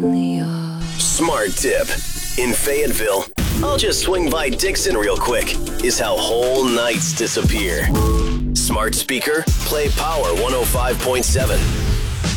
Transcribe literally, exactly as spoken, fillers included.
the yard. Smart tip. In Fayetteville, I'll just swing by Dixon real quick, is how whole nights disappear. Smart speaker, play Power one oh five point seven.